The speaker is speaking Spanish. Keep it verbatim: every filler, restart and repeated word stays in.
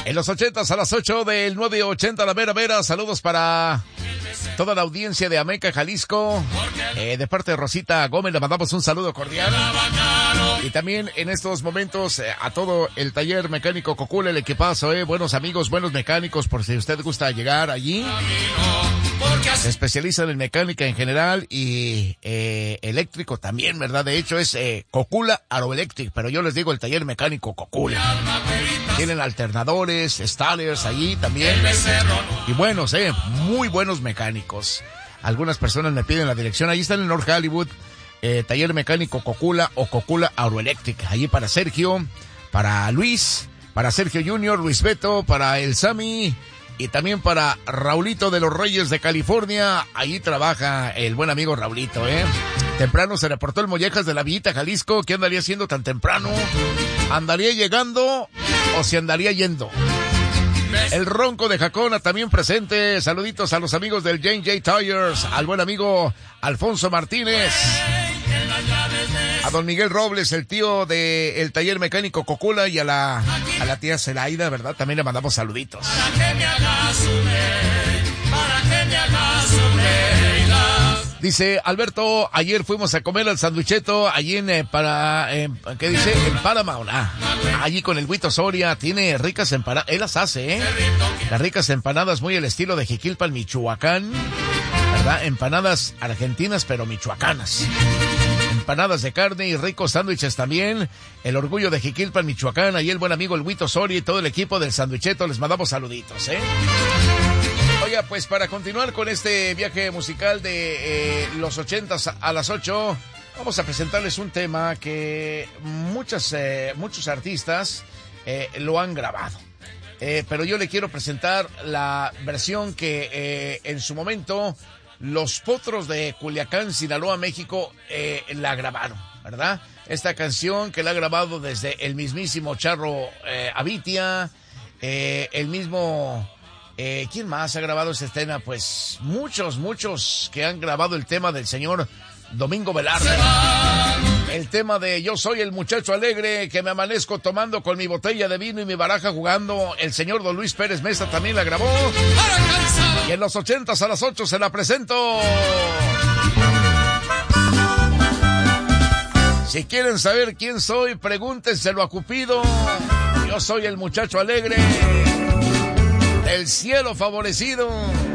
En los ochentas a las ocho del nueve ochenta La Vera Vera. Saludos para toda la audiencia de Ameca, Jalisco. Eh, de parte de Rosita Gómez le mandamos un saludo cordial. Y también en estos momentos eh, a todo el taller mecánico Cocula, el equipazo, eh, buenos amigos, buenos mecánicos, por si usted gusta llegar allí. Se especializan en mecánica en general y eh, eléctrico también, ¿verdad? De hecho es eh, Cocula Aeroelectric, pero yo les digo el taller mecánico Cocula. Tienen alternadores, starters allí también. Y buenos, eh, muy buenos mecánicos. Algunas personas me piden la dirección. Ahí están en North Hollywood, eh, taller mecánico Cocula o Cocula Aeroelectric. Allí para Sergio, para Luis, para Sergio Junior, Luis Beto, para el Sammy. Y también para Raulito de los Reyes de California. Allí trabaja el buen amigo Raulito, ¿eh? Temprano se reportó el Mollejas de la Villita, Jalisco. ¿Qué andaría haciendo tan temprano? ¿Andaría llegando o se andaría yendo? El Ronco de Jacona también presente. Saluditos a los amigos del J J Tires. Al buen amigo Alfonso Martínez. A don Miguel Robles, el tío de el taller mecánico Cocula, y a la a la tía Zelaida, ¿verdad? También le mandamos saluditos. Dice Alberto, ayer fuimos a comer al sanduicheto allí en, eh, para, eh, ¿qué dice? En Paramount. Ah, allí con el Huito Soria, tiene ricas empanadas, él las hace, ¿eh? Las ricas empanadas muy el estilo de Jiquilpan, Michoacán, ¿verdad? Empanadas argentinas pero michoacanas. Empanadas de carne y ricos sándwiches también. El orgullo de Jiquilpan, Michoacán. Ahí el buen amigo el Huito Soria y todo el equipo del sanduicheto. Les mandamos saluditos, ¿eh? Oiga, pues para continuar con este viaje musical de eh, los ochentas a las ocho, vamos a presentarles un tema que muchas, eh, muchos artistas eh, lo han grabado. Eh, pero yo le quiero presentar la versión que eh, en su momento los Potros de Culiacán, Sinaloa, México, eh, la grabaron, ¿verdad? Esta canción que la ha grabado desde el mismísimo Charro eh, Avitia, eh, el mismo... Eh, ¿quién más ha grabado esta escena? Pues muchos, muchos que han grabado el tema del señor Domingo Velarde. El tema de Yo soy el muchacho alegre que me amanezco tomando con mi botella de vino y mi baraja jugando. El señor Don Luis Pérez Mesa también la grabó. Y en los ochentas a las ocho se la presento. Si quieren saber quién soy, pregúntenselo a Cupido. Yo soy el muchacho alegre, el cielo favorecido.